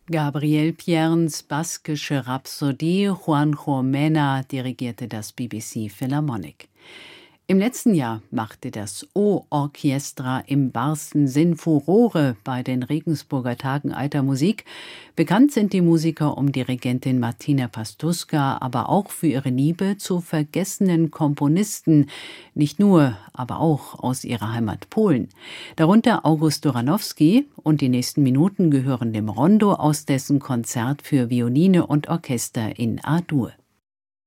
Gabriel Pierns baskische Rhapsodie, Juanjo Mena dirigierte das BBC Philharmonic. Im letzten Jahr machte das O-Orchestra im wahrsten Sinn Furore bei den Regensburger Tagen Alter Musik. Bekannt sind die Musiker um Dirigentin Martina Pastuska, aber auch für ihre Liebe zu vergessenen Komponisten, nicht nur, aber auch aus ihrer Heimat Polen. Darunter August Doranowski, und die nächsten Minuten gehören dem Rondo aus dessen Konzert für Violine und Orchester in A-Dur.